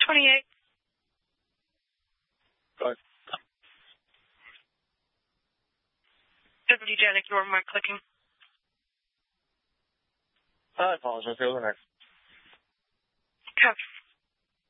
28. Go ahead. Deputy Jen, ignore my clicking. I apologize. Go next. Copy.